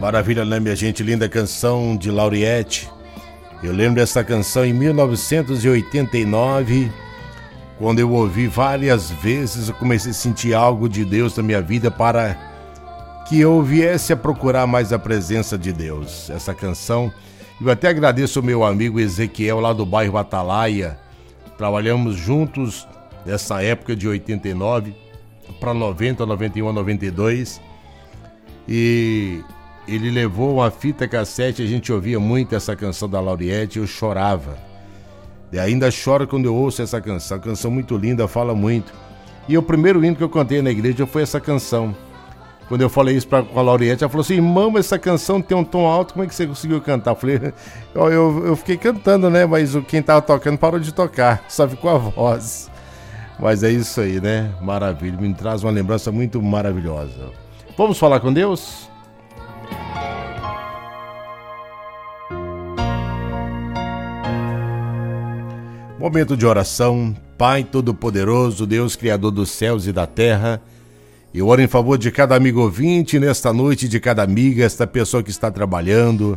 Maravilha, né, minha gente? Linda canção de Lauriette. Eu lembro dessa canção em 1989, quando eu ouvi várias vezes, eu comecei a sentir algo de Deus na minha vida para que eu viesse a procurar mais a presença de Deus. Essa canção, eu até agradeço ao meu amigo Ezequiel lá do bairro Atalaia. Trabalhamos juntos nessa época de 89 para 90, 91, 92. E ele levou uma fita cassete, a gente ouvia muito essa canção da Lauriette, eu chorava. E ainda choro quando eu ouço essa canção muito linda, fala muito. E o primeiro hino que eu cantei na igreja foi essa canção. Quando eu falei isso com a Lauriette, ela falou assim: irmão, essa canção tem um tom alto, como é que você conseguiu cantar? Eu falei, eu fiquei cantando, né? Mas quem tava tocando parou de tocar, só ficou a voz. Mas é isso aí, né? Maravilha, me traz uma lembrança muito maravilhosa. Vamos falar com Deus? Momento de oração. Pai Todo-Poderoso, Deus Criador dos céus e da terra, eu oro em favor de cada amigo ouvinte nesta noite, de cada amiga, esta pessoa que está trabalhando,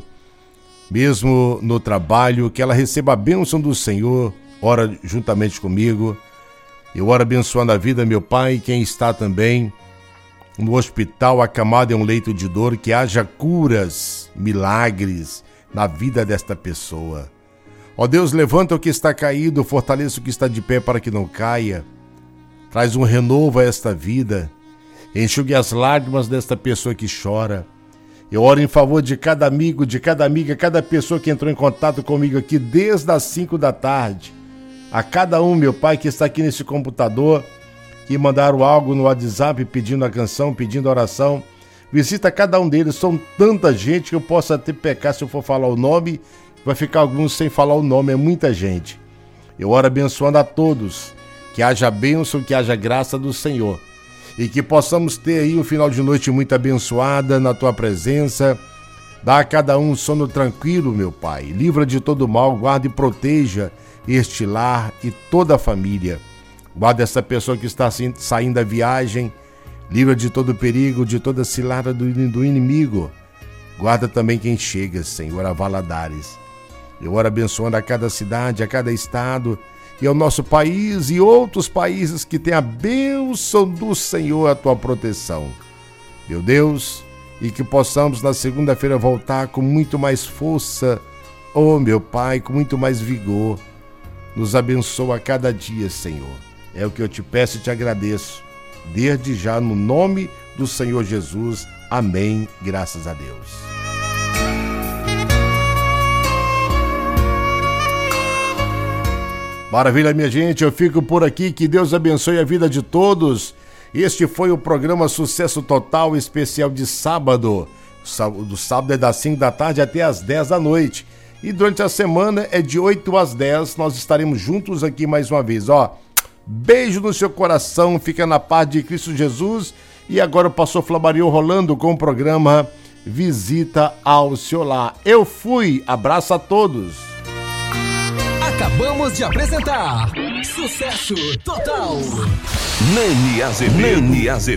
mesmo no trabalho, que ela receba a bênção do Senhor, ora juntamente comigo. Eu oro abençoando a vida, meu Pai, quem está também no hospital, acamado em um leito de dor, que haja curas, milagres na vida desta pessoa. Ó Deus, levanta o que está caído, fortaleça o que está de pé para que não caia. Traz um renovo a esta vida. Enxugue as lágrimas desta pessoa que chora. Eu oro em favor de cada amigo, de cada amiga, cada pessoa que entrou em contato comigo aqui desde as 5 da tarde. A cada um, meu Pai, que está aqui nesse computador, que mandaram algo no WhatsApp pedindo a canção, pedindo a oração. Visita cada um deles. São tanta gente que eu posso até pecar se eu for falar o nome. Vai ficar alguns sem falar o nome, é muita gente. Eu oro abençoando a todos. Que haja bênção, que haja graça do Senhor. E que possamos ter aí um final de noite muito abençoada na Tua presença. Dá a cada um sono tranquilo, meu Pai. Livra de todo mal, guarda e proteja este lar e toda a família. Guarda essa pessoa que está saindo da viagem. Livra de todo perigo, de toda cilada do inimigo. Guarda também quem chega, Senhor, a Valadares. Eu oro abençoando a cada cidade, a cada estado, e ao nosso país e outros países que têm a bênção do Senhor, a Tua proteção. Meu Deus, e que possamos na segunda-feira voltar com muito mais força, oh meu Pai, com muito mais vigor. Nos abençoa a cada dia, Senhor. É o que eu te peço e te agradeço, desde já no nome do Senhor Jesus. Amém, graças a Deus. Maravilha, minha gente, eu fico por aqui, que Deus abençoe a vida de todos. Este foi o programa Sucesso Total, especial de sábado. Do sábado é das 5 da tarde até as 10 da noite. E durante a semana é de 8 às 10, nós estaremos juntos aqui mais uma vez. Ó, beijo no seu coração, fica na paz de Cristo Jesus. E agora o pastor Flamarion rolando com o programa Visita ao Seu Lar. Eu fui, abraço a todos. Acabamos de apresentar Sucesso Total. Nani Azevedo.